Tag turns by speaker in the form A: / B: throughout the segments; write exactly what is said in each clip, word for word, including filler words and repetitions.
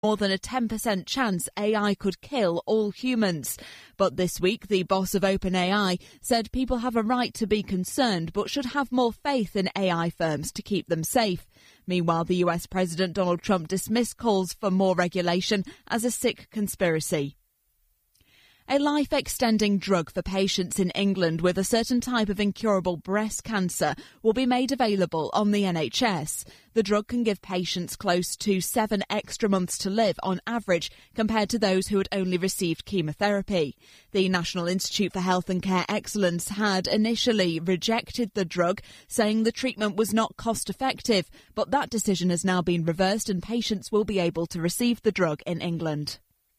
A: more than a ten percent chance A I could kill all humans. But this week, the boss of OpenAI said people have a right to be concerned but should have more faith in A I firms to keep them safe. Meanwhile, the U S President Donald Trump dismissed calls for more regulation as a sick conspiracy. A life-extending drug for patients in England with a certain type of incurable breast cancer will be made available on the N H S. The drug can give patients close to seven extra months to live on average compared to those who had only received chemotherapy. The National Institute for Health and Care Excellence had initially rejected the drug, saying the treatment was not cost-effective, but that decision has now been reversed and patients will be able to receive the drug in England.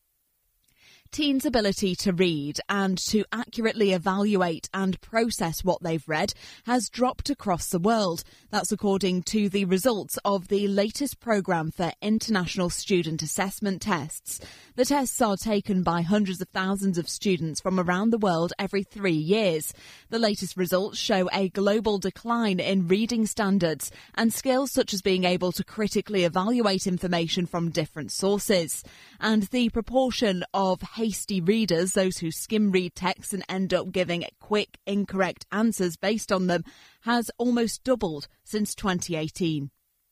A: Teens' ability to read and to accurately evaluate and process what they've read has dropped across the world. That's according to the results of the latest programme for international student assessment tests. The tests are taken by hundreds of thousands of students from around the world every three years. The latest results show a global decline in reading standards and skills such as being able to critically evaluate information from different sources. And the proportion of hasty readers, those who skim read texts and end up giving quick, incorrect answers based on them, has almost doubled since twenty eighteen.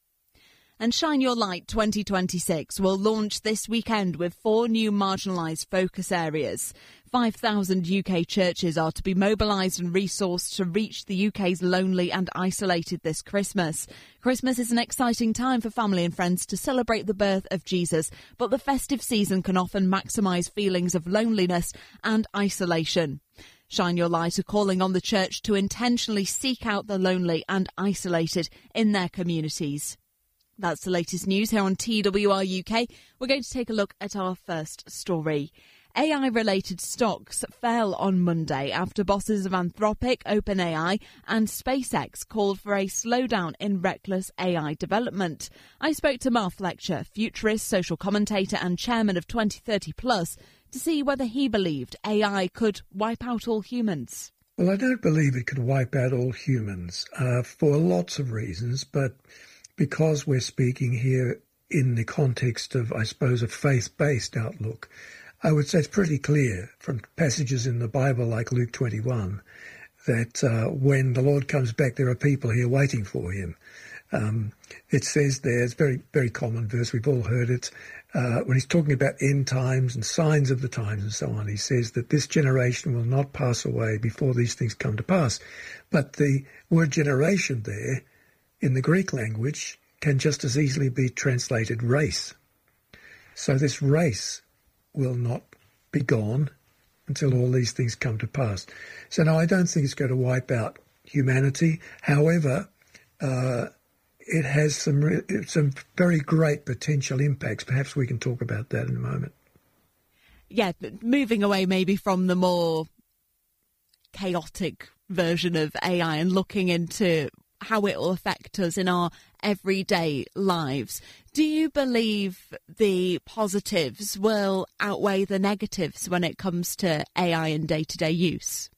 A: And Shine Your Light twenty twenty-six will launch this weekend with four new marginalised focus areas. five thousand U K churches are to be mobilised and resourced to reach the U K's lonely and isolated this Christmas. Christmas is an exciting time for family and friends to celebrate the birth of Jesus, but the festive season can often maximise feelings of loneliness and isolation. Shine Your Light are calling on the church to intentionally seek out the lonely and isolated in their communities. That's the latest news here on T W R U K. We're going to take a look at our first story. A I-related stocks fell on Monday after bosses of Anthropic, OpenAI and SpaceX called for a slowdown in reckless A I development. I spoke to Mark Fletcher, futurist, social commentator and chairman of twenty thirty plus, to see whether he believed A I could wipe out all humans.
B: Well, I don't believe it could wipe out all humans uh, for lots of reasons, but because we're speaking here in the context of, I suppose, a faith-based outlook, I would say it's pretty clear from passages in the Bible like Luke twenty-one that uh, when the Lord comes back, there are people here waiting for him. Um, it says there, it's a very, very common verse, we've all heard it, uh, when he's talking about end times and signs of the times and so on, he says that this generation will not pass away before these things come to pass. But the word generation there, in the Greek language, can just as easily be translated race. So this race will not be gone until all these things come to pass. So no, I don't think it's going to wipe out humanity. However, uh, it has some re- some very great potential impacts. Perhaps we can talk about that in a moment.
A: Yeah, moving away maybe from the more chaotic version of A I and looking into how it will affect us in our everyday lives. Do you believe the positives will outweigh the negatives when it comes to A I in day-to-day use?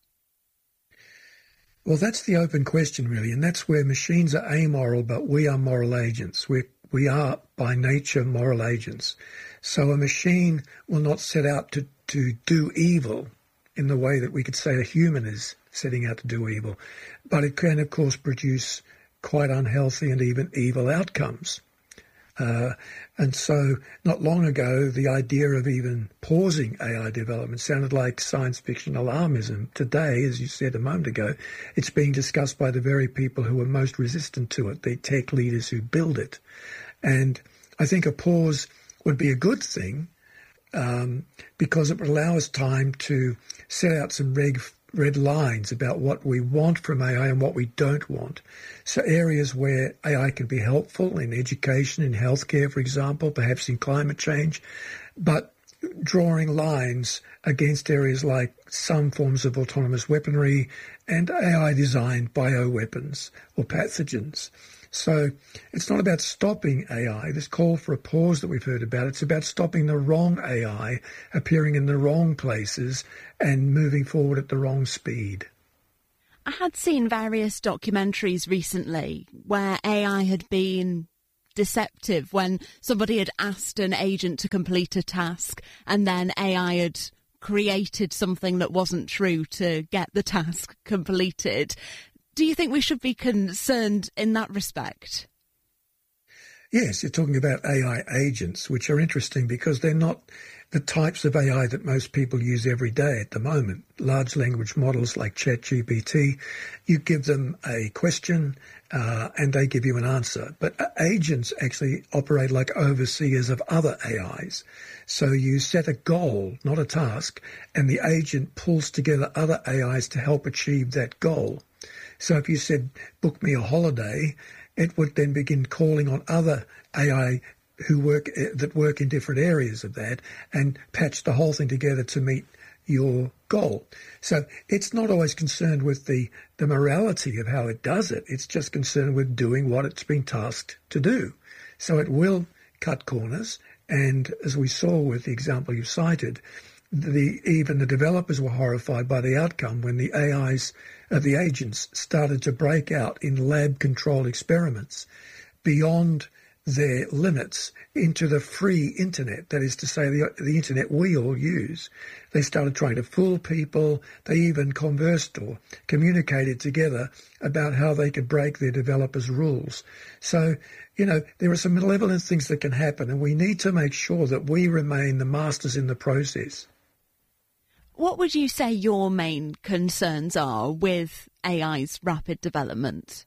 B: Well, that's the open question, really, and that's where machines are amoral, but we are moral agents. We we are, by nature, moral agents. So a machine will not set out to, to do evil in the way that we could say a human is setting out to do evil. But it can, of course, produce quite unhealthy and even evil outcomes. Uh, and so not long ago, the idea of even pausing A I development sounded like science fiction alarmism. Today, as you said a moment ago, it's being discussed by the very people who are most resistant to it, the tech leaders who build it. And I think a pause would be a good thing um, because it would allow us time to set out some reg red lines about what we want from A I and what we don't want. So areas where A I can be helpful in education, in healthcare, for example, perhaps in climate change, but drawing lines against areas like some forms of autonomous weaponry and A I-designed bioweapons or pathogens. So it's not about stopping A I, this call for a pause that we've heard about. It's about stopping the wrong A I appearing in the wrong places and moving forward at the wrong speed.
A: I had seen various documentaries recently where A I had been deceptive when somebody had asked an agent to complete a task and then A I had created something that wasn't true to get the task completed. Do you think we should be concerned in that respect?
B: Yes, you're talking about A I agents, which are interesting because they're not the types of A I that most people use every day at the moment. Large language models like ChatGPT, you give them a question uh, and they give you an answer. But agents actually operate like overseers of other A Is. So you set a goal, not a task, and the agent pulls together other A Is to help achieve that goal. So if you said, book me a holiday, it would then begin calling on other A I who work that work in different areas of that and patch the whole thing together to meet your goal. So it's not always concerned with the, the morality of how it does it. It's just concerned with doing what it's been tasked to do. So it will cut corners. And as we saw with the example you cited, the even the developers were horrified by the outcome when the A Is, uh, the agents, started to break out in lab-controlled experiments beyond their limits into the free internet, that is to say the, the internet we all use. They started trying to fool people. They even conversed or communicated together about how they could break their developers' rules. So, you know, there are some malevolent things that can happen, and we need to make sure that we remain the masters in the process.
A: What would you say your main concerns are with A I's rapid development?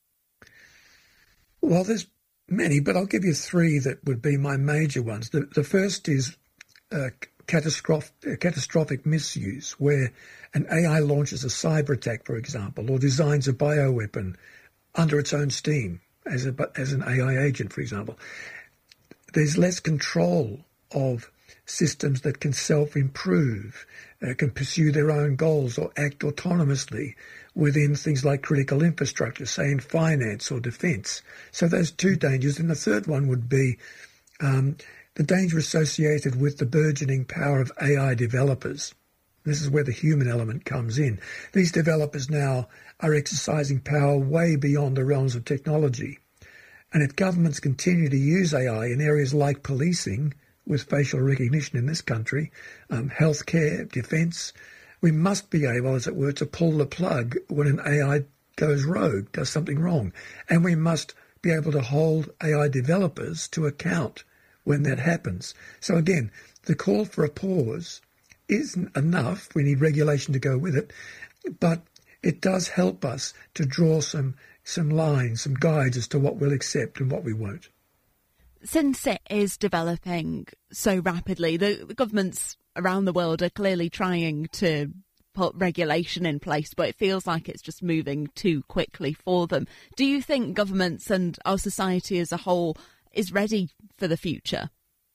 B: Well, there's many, but I'll give you three that would be my major ones. The, the first is uh, catastrophic, uh, catastrophic misuse, where an A I launches a cyber attack, for example, or designs a bioweapon under its own steam as, a, as an A I agent, for example. There's less control of systems that can self-improve, uh, can pursue their own goals or act autonomously within things like critical infrastructure, say in finance or defence. So those two dangers. And the third one would be um, the danger associated with the burgeoning power of A I developers. This is where the human element comes in. These developers now are exercising power way beyond the realms of technology. And if governments continue to use A I in areas like policing, with facial recognition in this country, um, healthcare, defence, we must be able, as it were, to pull the plug when an A I goes rogue, does something wrong. And we must be able to hold A I developers to account when that happens. So again, the call for a pause isn't enough. We need regulation to go with it. But it does help us to draw some, some lines, some guides as to what we'll accept and what we won't.
A: Since it is developing so rapidly, the, the governments around the world are clearly trying to put regulation in place, but it feels like it's just moving too quickly for them. Do you think governments and our society as a whole is ready for the future?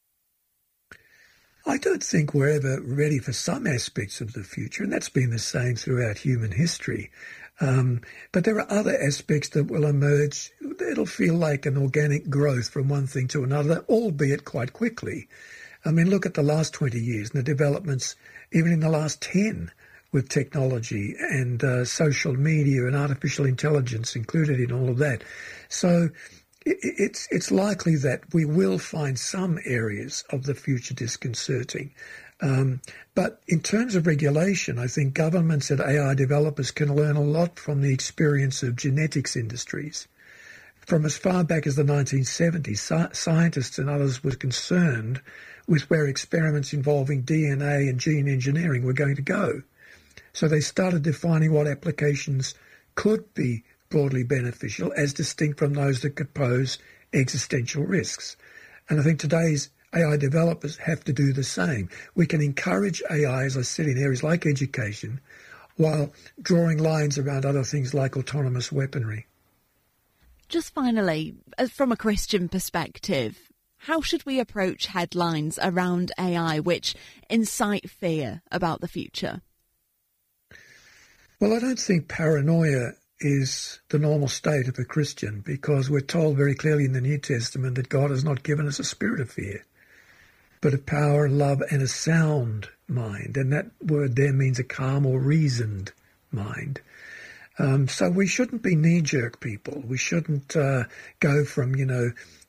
B: I don't think we're ever ready for some aspects of the future, and that's been the same throughout human history. Um, but there are other aspects that will emerge. It'll feel like an organic growth from one thing to another, albeit quite quickly. I mean, look at the last twenty years and the developments, even in the last ten, with technology and uh, social media and artificial intelligence included in all of that. So it, it's it's likely that we will find some areas of the future disconcerting. Um, but in terms of regulation, I think governments and A I developers can learn a lot from the experience of genetics industries. From as far back as the nineteen seventies, sci- scientists and others were concerned with where experiments involving D N A and gene engineering were going to go. So they started defining what applications could be broadly beneficial as distinct from those that could pose existential risks. And I think today's A I developers have to do the same. We can encourage A I, as I said, in areas like education, while drawing lines around other things like autonomous weaponry.
A: Just finally, from a Christian perspective, how should we approach headlines around A I which incite fear about the future?
B: Well, I don't think paranoia is the normal state of a Christian, because we're told very clearly in the New Testament that God has not given us a spirit of fear, but of power, love, and a sound mind. And that word there means a calm or reasoned mind. Um, so we shouldn't be knee-jerk people. We shouldn't uh, go from, you know,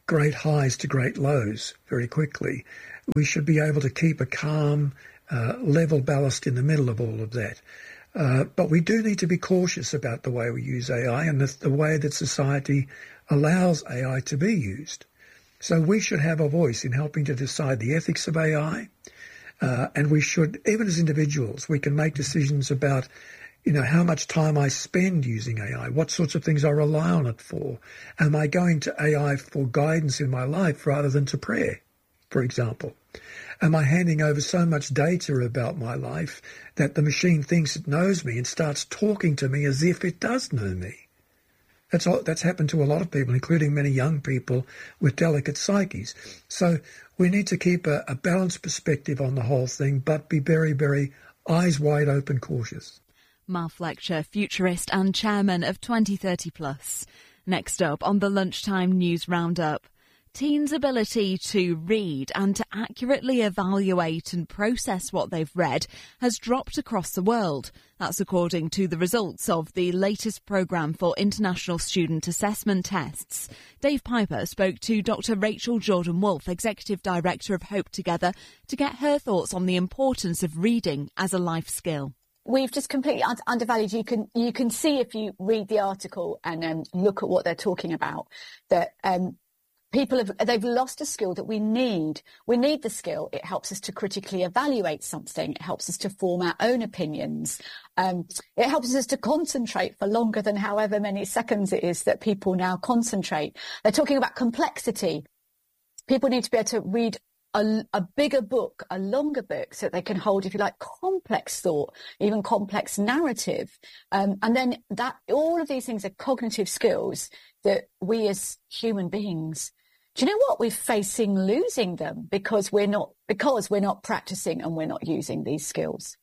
B: great highs to great lows very quickly. We should be able to keep a calm, uh, level ballast in the middle of all of that. Uh, but we do need to be cautious about the way we use A I and the, the way that society allows A I to be used. So we should have a voice in helping to decide the ethics of A I. Uh, and we should, even as individuals, we can make decisions about, you know, how much time I spend using A I, what sorts of things I rely on it for. Am I going to A I for guidance in my life rather than to prayer, for example? Am I handing over so much data about my life that the machine thinks it knows me and starts talking to me as if it does know me? That's all, that's happened to a lot of people, including many young people with delicate psyches. So we need to keep a, a balanced perspective on the whole thing, but be very, very eyes wide open cautious.
A: Mark Fletcher, futurist and chairman of twenty thirty plus. Next up on the Lunchtime News Roundup. Teens' ability to read and to accurately evaluate and process what they've read has dropped across the world. That's according to the results of the latest programme for international student assessment tests. Dave Piper spoke to Doctor Rachel Jordan-Wolfe, Executive Director of Hope Together, to get her thoughts on the importance of reading as a life skill.
C: We've just completely un- undervalued. You can you can see if you read the article and um, look at what they're talking about that um, people have they've lost a skill that we need. We need the skill. It helps us to critically evaluate something. It helps us to form our own opinions. Um, it helps us to concentrate for longer than however many seconds it is that people now concentrate. They're talking about complexity. People need to be able to read A, a bigger book, a longer book, so that they can hold, if you like, complex thought, even complex narrative. Um, and then that all of these things are cognitive skills that we as human beings, do you know what? We're facing losing them because we're not because we're not practicing and we're not using these skills.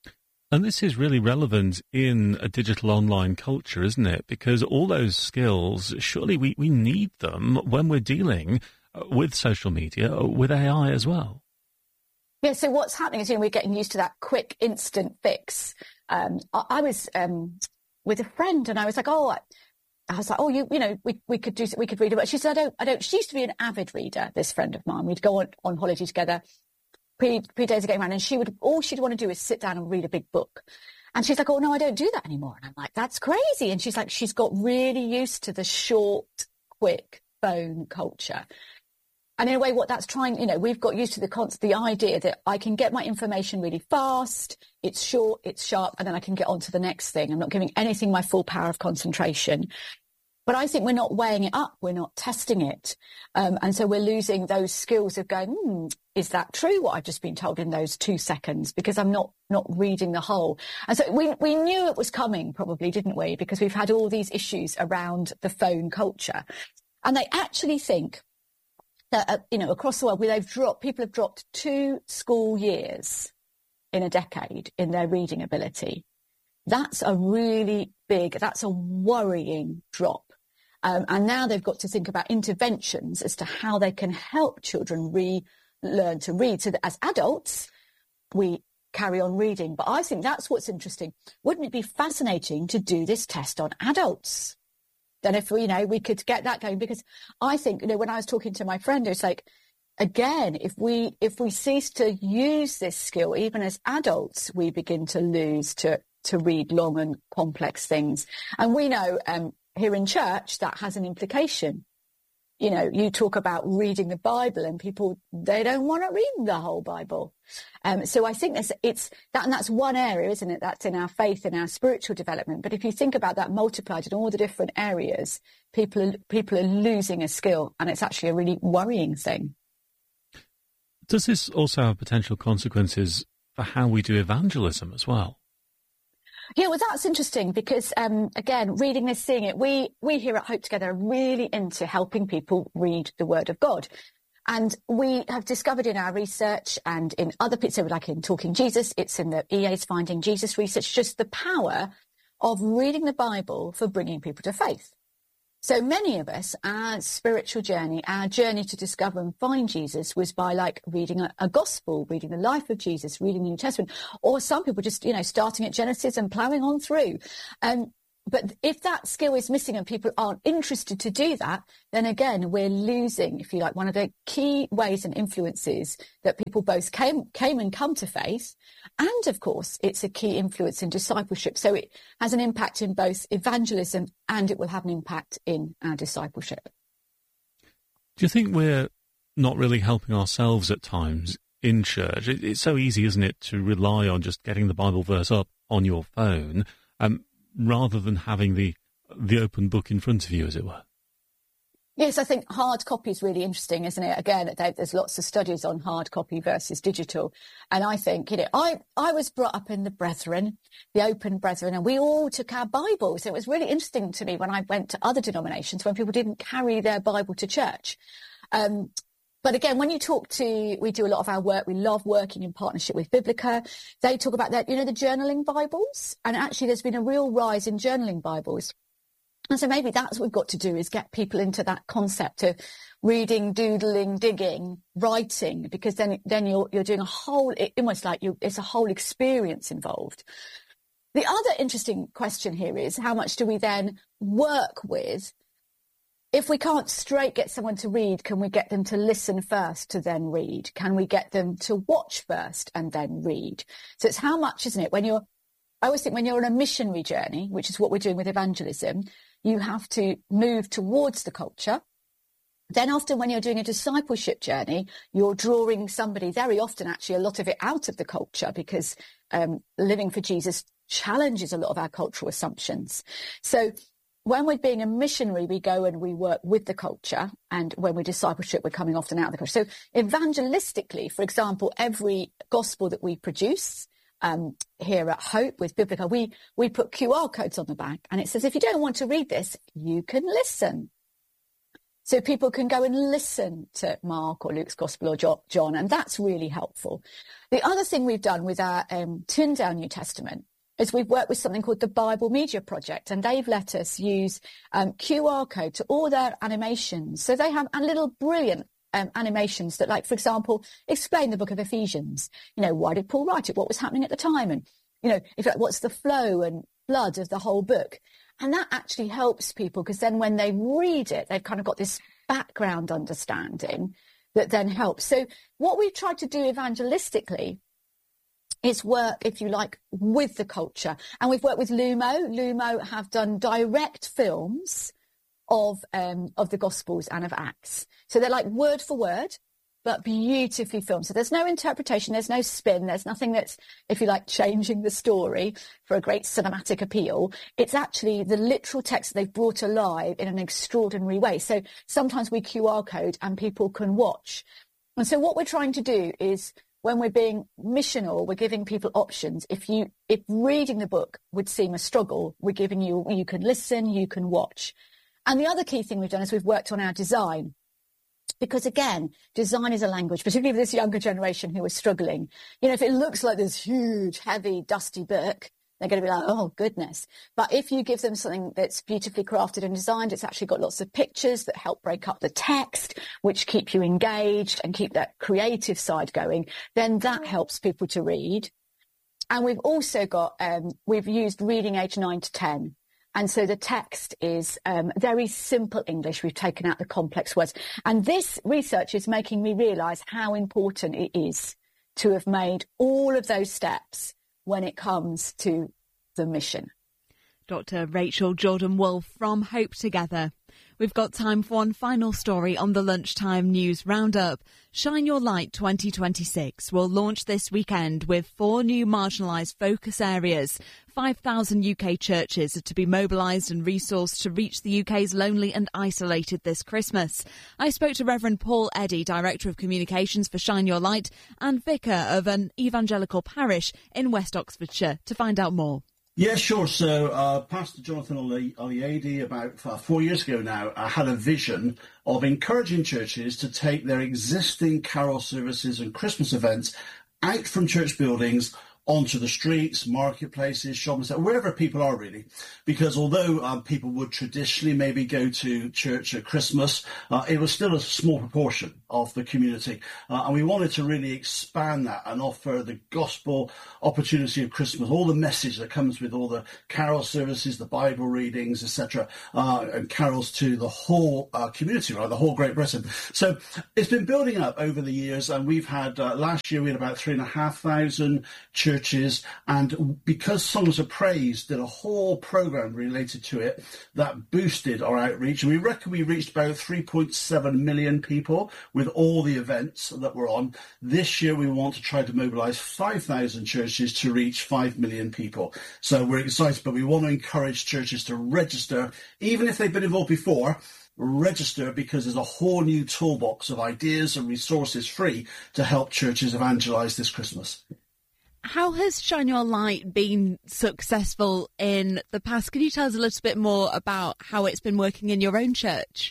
D: And this is really relevant in a digital online culture, isn't it? Because all those skills, surely we, we need them when we're dealing with social media, with A I as well.
C: Yeah, so what's happening is, you know, we're getting used to that quick, instant fix. Um, I, I was um, with a friend and I was like, oh, I, I was like, oh, you, you know, we we could do, we could read it. But she said, I don't, I don't. She used to be an avid reader. This friend of mine, we'd go on, on holiday together. Pre pre days of getting around, and she would all she'd want to do is sit down and read a big book. And she's like, oh no, I don't do that anymore. And I'm like, that's crazy. And she's like, she's got really used to the short, quick phone culture. And in a way, what that's trying, you know, we've got used to the concept, the idea that I can get my information really fast, it's short, it's sharp, and then I can get on to the next thing. I'm not giving anything my full power of concentration. But I think we're not weighing it up, we're not testing it. Um, and so we're losing those skills of going, hmm, is that true, what I've just been told in those two seconds? Because I'm not not reading the whole. And so we, we knew it was coming, probably, didn't we? Because we've had all these issues around the phone culture. And they actually think that, uh, you know, across the world, where they've dropped, people have dropped two school years in a decade in their reading ability. That's a really big, that's a worrying drop. Um, and now they've got to think about interventions as to how they can help children relearn to read so that as adults, we carry on reading. But I think that's what's interesting. Wouldn't it be fascinating to do this test on adults? Then if, you know, we could get that going, because I think, you know, when I was talking to my friend, it's like, again, if we if we cease to use this skill, even as adults, we begin to lose to to read long and complex things. And we know um, here in church that has an implication. You know, you talk about reading the Bible and people, they don't want to read the whole Bible. Um, so I think it's, it's that, and that's one area, isn't it? That's in our faith, in our spiritual development. But if you think about that multiplied in all the different areas, people are, people are losing a skill, and it's actually a really worrying thing.
D: Does this also have potential consequences for how we do evangelism as well?
C: Yeah, well, that's interesting because, um, again, reading this, seeing it, we, we here at Hope Together are really into helping people read the Word of God. And we have discovered in our research and in other bits, so like in Talking Jesus, it's in the E A's Finding Jesus research, just the power of reading the Bible for bringing people to faith. So many of us, our spiritual journey, our journey to discover and find Jesus was by like reading a, a gospel, reading the life of Jesus, reading the New Testament, or some people just, you know, starting at Genesis and ploughing on through. Um, but if that skill is missing and people aren't interested to do that, then again, we're losing, if you like, one of the key ways and influences that people both came, came and come to faith. And of course, it's a key influence in discipleship. So it has an impact in both evangelism and it will have an impact in our discipleship.
D: Do you think we're not really helping ourselves at times in church? It, it's so easy, isn't it, to rely on just getting the Bible verse up on your phone, um, rather than having the the open book in front of you, as it were?
C: Yes, I think hard copy is really interesting, isn't it? Again, there's lots of studies on hard copy versus digital. And I think, you know, I, I was brought up in the Brethren, the Open Brethren, and we all took our Bibles. It was really interesting to me when I went to other denominations when people didn't carry their Bible to church. Um, But again, when you talk to, we do a lot of our work, we love working in partnership with Biblica. They talk about that, you know, the journaling Bibles. And actually there's been a real rise in journaling Bibles. And so maybe that's what we've got to do, is get people into that concept of reading, doodling, digging, writing, because then then you're you're doing a whole, it, almost like you, it's a whole experience involved. The other interesting question here is, how much do we then work with? If we can't straight get someone to read, can we get them to listen first to then read? Can we get them to watch first and then read? So it's how much, isn't it? When you're, I always think when you're on a missionary journey, which is what we're doing with evangelism, you have to move towards the culture. Then often when you're doing a discipleship journey, you're drawing somebody, very often actually a lot of it, out of the culture, because um, living for Jesus challenges a lot of our cultural assumptions. So when we're being a missionary, we go and we work with the culture. And when we're discipleship, we're coming often out of the culture. So evangelistically, for example, every gospel that we produce um, here at Hope with Biblica, we, we put Q R codes on the back. And it says, if you don't want to read this, you can listen. So people can go and listen to Mark or Luke's Gospel or John. And that's really helpful. The other thing we've done with our um, Tyndale New Testament is we've worked with something called the Bible Media Project, and they've let us use um, Q R code to all their animations. So they have a little brilliant um, animations that, like, for example, explain the book of Ephesians. You know, why did Paul write it? What was happening at the time? And, you know, if what's the flow and blood of the whole book? And that actually helps people, because then when they read it, they've kind of got this background understanding that then helps. So what we've tried to do evangelistically is work, if you like, with the culture. And we've worked with Lumo. Lumo have done direct films of um, of the Gospels and of Acts. So they're like word for word, but beautifully filmed. So there's no interpretation, there's no spin, there's nothing that's, if you like, changing the story for a great cinematic appeal. It's actually the literal text that they've brought alive in an extraordinary way. So sometimes we Q R code and people can watch. And so what we're trying to do is, when we're being missional, we're giving people options. If you, if reading the book would seem a struggle, we're giving you, you can listen, you can watch. And the other key thing we've done is we've worked on our design. Because again, design is a language, particularly for this younger generation who are struggling. You know, if it looks like this huge, heavy, dusty book, they're going to be like, oh, goodness. But if you give them something that's beautifully crafted and designed, it's actually got lots of pictures that help break up the text, which keep you engaged and keep that creative side going, then that helps people to read. And we've also got, um, we've used reading age nine to ten. And so the text is um, very simple English. We've taken out the complex words. And this research is making me realise how important it is to have made all of those steps when it comes to the mission.
A: Doctor Rachel Jordan-Wolfe from Hope Together. We've got time for one final story on the Lunchtime News Roundup. Shine Your Light twenty twenty-six will launch this weekend with four new marginalised focus areas. five thousand U K churches are to be mobilised and resourced to reach the U K's lonely and isolated this Christmas. I spoke to Reverend Paul Eddy, Director of Communications for Shine Your Light and Vicar of an evangelical parish in West Oxfordshire, to find out more.
E: Yeah, sure. So uh, Pastor Jonathan Oliadi, about uh, four years ago now, uh, had a vision of encouraging churches to take their existing carol services and Christmas events out from church buildings onto the streets, marketplaces, shopping centres, wherever people are really. Because although um, people would traditionally maybe go to church at Christmas, uh, it was still a small proportion of the community. Uh, and we wanted to really expand that and offer the gospel opportunity of Christmas, all the message that comes with all the carol services, the Bible readings, et cetera, uh, and carols to the whole uh, community, right, the whole Great Britain. So it's been building up over the years, and we've had, uh, last year we had about three and a half thousand churches, and because Songs of Praise did a whole program related to it that boosted our outreach, and we reckon we reached about three point seven million people with all the events that we're on. This year we want to try to mobilize five thousand churches to reach five million people. So we're excited, but we want to encourage churches to register, even if they've been involved before. Register, because there's a whole new toolbox of ideas and resources free to help churches evangelize this Christmas.
A: How has Shine Your Light been successful in the past? Can you tell us a little bit more about how it's been working in your own church?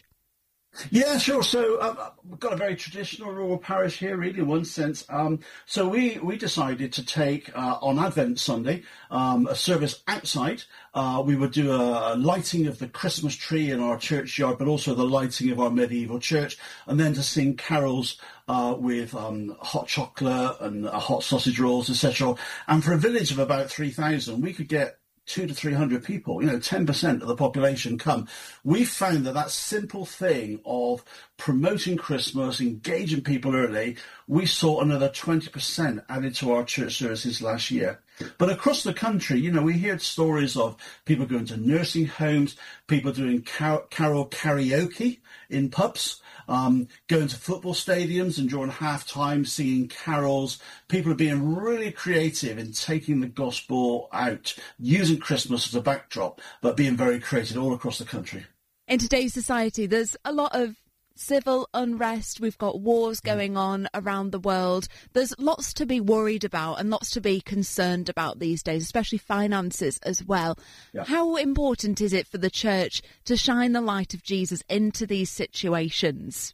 E: Yeah, sure. So uh, we've got a very traditional rural parish here, really, in one sense. Um, so we, we decided to take, uh, on Advent Sunday, um, a service outside. Uh, we would do a, a lighting of the Christmas tree in our churchyard, but also the lighting of our medieval church, and then to sing carols uh, with um, hot chocolate and uh, hot sausage rolls, et cetera. And for a village of about three thousand, we could get two to three hundred people, you know, ten percent of the population come. We found that that simple thing of promoting Christmas, engaging people early, we saw another twenty percent added to our church services last year. But across the country, you know, we heard stories of people going to nursing homes, people doing car- carol karaoke in pubs, um, going to football stadiums and during half-time singing carols. People are being really creative in taking the gospel out, using Christmas as a backdrop, but being very creative all across the country.
A: In today's society, there's a lot of civil unrest. We've got wars going on around the world. There's lots to be worried about and lots to be concerned about these days, especially finances as well. Yeah. How important is it for the church to shine the light of Jesus into these situations?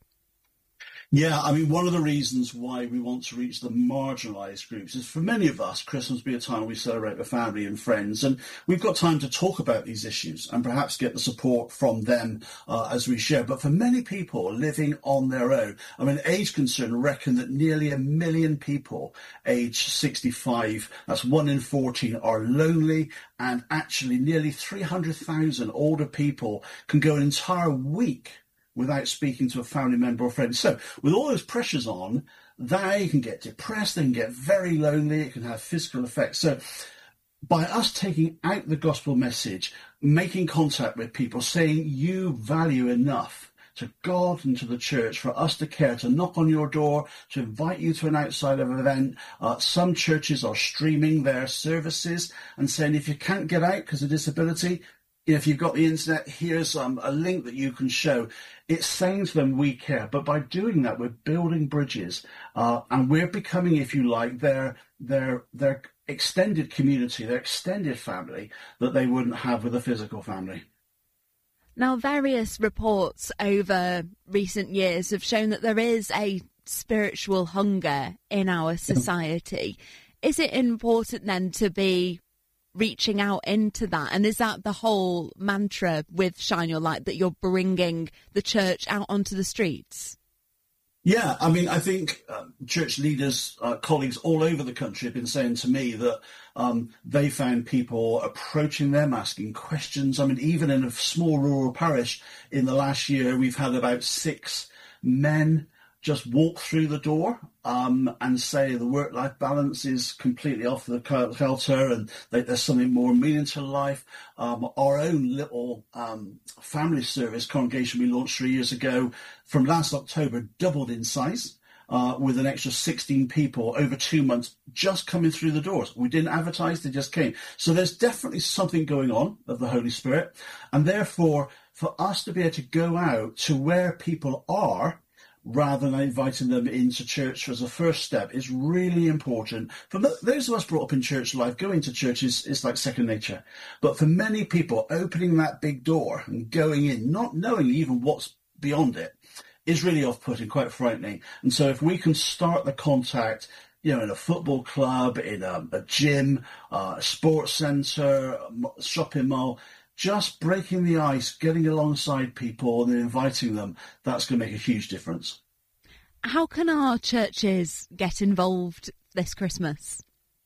E: Yeah, I mean, one of the reasons why we want to reach the marginalised groups is for many of us, Christmas will be a time we celebrate with family and friends, and we've got time to talk about these issues and perhaps get the support from them uh, as we share. But for many people living on their own, I mean, Age Concern reckon that nearly a million people aged sixty-five, that's one in fourteen, are lonely, and actually nearly three hundred thousand older people can go an entire week without speaking to a family member or friend. So with all those pressures on, they can get depressed, they can get very lonely, it can have physical effects. So by us taking out the gospel message, making contact with people, saying you value enough to God and to the church for us to care, to knock on your door, to invite you to an outside event. Uh, some churches are streaming their services and saying if you can't get out because of disability, if you've got the internet, here's um, a link that you can show. It's saying to them, we care. But by doing that, we're building bridges. Uh, and we're becoming, if you like, their, their, their extended community, their extended family that they wouldn't have with a physical family.
A: Now, various reports over recent years have shown that there is a spiritual hunger in our society. Is it important then to be reaching out into that? And is that the whole mantra with Shine Your Light, that you're bringing the church out onto the streets?
E: Yeah, I mean, I think uh, church leaders, uh, colleagues all over the country have been saying to me that um, they found people approaching them, asking questions. I mean, even in a small rural parish in the last year, we've had about six men just walk through the door um, and say the work-life balance is completely off the kilter and they, there's something more meaning to life. Um, our own little um, family service congregation we launched three years ago from last October doubled in size uh, with an extra sixteen people over two months just coming through the doors. We didn't advertise, they just came. So there's definitely something going on of the Holy Spirit. And therefore, for us to be able to go out to where people are, rather than inviting them into church as a first step, is really important. For those of us brought up in church life, going to church is, is like second nature. But for many people, opening that big door and going in, not knowing even what's beyond it, is really off-putting, quite frightening. And so if we can start the contact, you know, in a football club, in a, a gym, uh, a sports centre, a shopping mall, just breaking the ice, getting alongside people and then inviting them, that's going to make a huge difference.
A: How can our churches get involved this Christmas?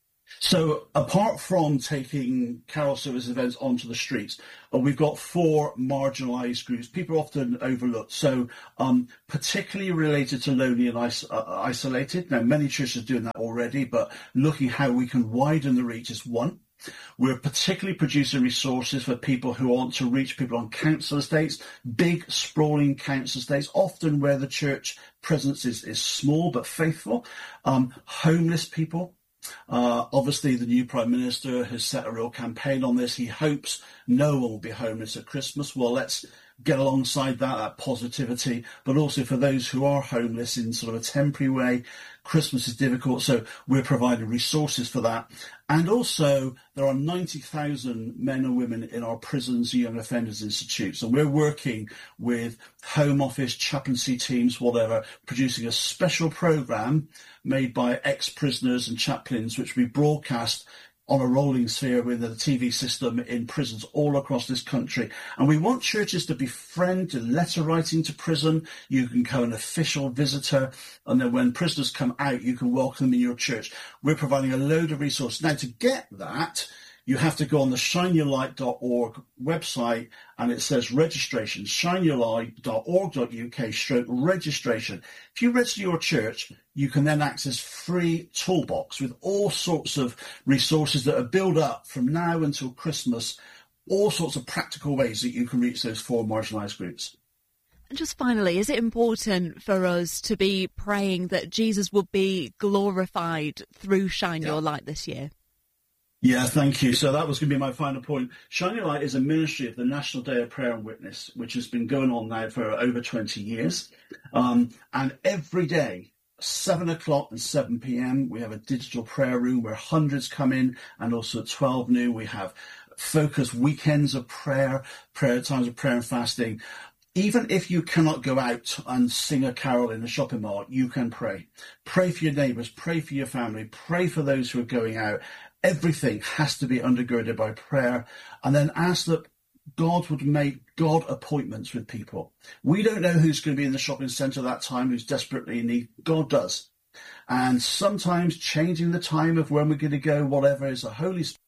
E: So apart from taking carol service events onto the streets, uh, we've got four marginalised groups. People are often overlooked. So um, particularly related to lonely and is- uh, isolated. Now, many churches are doing that already, but looking how we can widen the reach is one. We're particularly producing resources for people who want to reach people on council estates, big, sprawling council estates, often where the church presence is, is small but faithful. Um, homeless people. Uh, obviously, the new Prime Minister has set a real campaign on this. He hopes no one will be homeless at Christmas. Well, let's get alongside that, that positivity. But also for those who are homeless in sort of a temporary way, Christmas is difficult, so we're providing resources for that. And also, there are ninety thousand men and women in our prisons and young offenders institutes. And we're working with Home Office, chaplaincy teams, whatever, producing a special programme made by ex-prisoners and chaplains, which we broadcast on a rolling sphere with the T V system in prisons all across this country. And we want churches to befriend to letter writing to prison. You can become an official visitor. And then when prisoners come out, you can welcome them in your church. We're providing a load of resources. Now, to get that, you have to go on the shine your light dot org website, and it says registration, shine your light dot org dot U K stroke registration. If you register your church, you can then access free toolbox with all sorts of resources that are built up from now until Christmas, all sorts of practical ways that you can reach those four marginalised groups.
A: And just finally, is it important for us to be praying that Jesus will be glorified through Shine
E: Yeah.
A: Your Light this year?
E: Yeah, thank you. So that was going to be my final point. Shine Your Light is a ministry of the National Day of Prayer and Witness, which has been going on now for over twenty years. Um, and every day, seven o'clock and seven p.m, we have a digital prayer room where hundreds come in, and also at twelve noon we have focused weekends of prayer, prayer times of prayer and fasting. Even if you cannot go out and sing a carol in a shopping mall, you can pray. Pray for your neighbours, pray for your family, pray for those who are going out. Everything has to be undergirded by prayer, and then ask that God would make God appointments with people. We don't know who's going to be in the shopping centre at that time, who's desperately in need. God does. And sometimes changing the time of when we're going to go, whatever, is the Holy Spirit,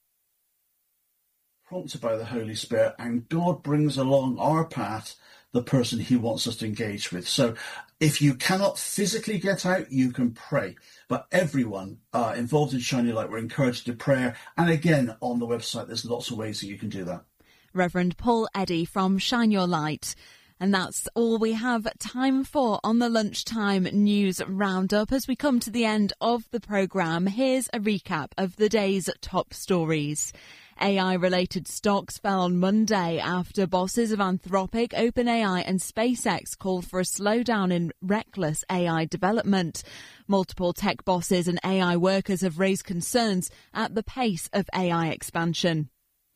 E: prompted by the Holy Spirit, and God brings along our path the person he wants us to engage with. So if you cannot physically get out, you can pray. But everyone uh, involved in Shine Your Light, we're encouraged to prayer. And again, on the website, there's lots of ways that you can do that.
A: Reverend Paul Eddy from Shine Your Light. And that's all we have time for on the Lunchtime News Roundup. As we come to the end of the programme, here's a recap of the day's top stories. A I-related stocks fell on Monday after bosses of Anthropic, OpenAI and SpaceX called for a slowdown in reckless A I development. Multiple tech bosses and A I workers have raised concerns at the pace of A I expansion.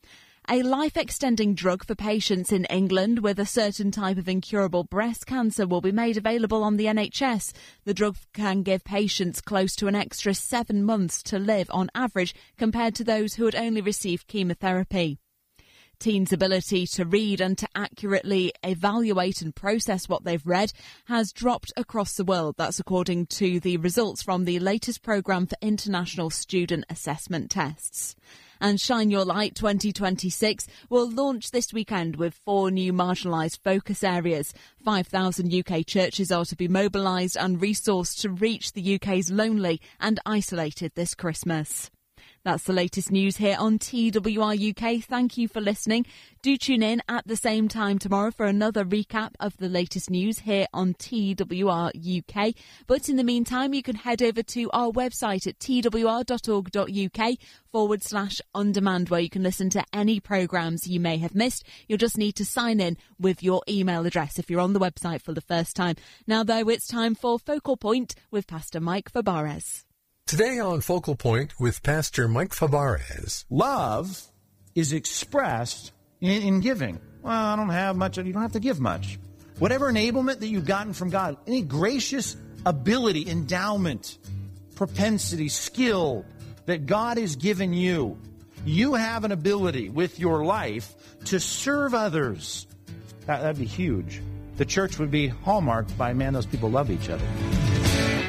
A: A life-extending drug for patients in England with a certain type of incurable breast cancer will be made available on the N H S. The drug can give patients close to an extra seven months to live on average compared to those who had only received chemotherapy. Teens' ability to read and to accurately evaluate and process what they've read has dropped across the world. That's according to the results from the latest programme for international student assessment tests. And Shine Your Light twenty twenty-six will launch this weekend with four new marginalised focus areas. five thousand U K churches are to be mobilised and resourced to reach the U K's lonely and isolated this Christmas. That's the latest news here on T W R U K. Thank you for listening. Do tune in at the same time tomorrow for another recap of the latest news here on T W R U K. But in the meantime, you can head over to our website at twr.org.uk forward slash on demand, where you can listen to any programmes you may have missed. You'll just need to sign in with your email address if you're on the website for the first time. Now, though, it's time for Focal Point with Pastor Mike Fabarez.
F: Today on Focal Point with Pastor Mike Fabarez.
G: Love is expressed in, in giving. Well, I don't have much. You don't have to give much. Whatever enablement that you've gotten from God, any gracious ability, endowment propensity, skill that God has given you. You have an ability with your life to serve others. That, that'd be huge. The church would be hallmarked by, man, those people love each other.